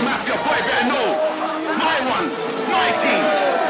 Mafia boy better know. My ones, my team.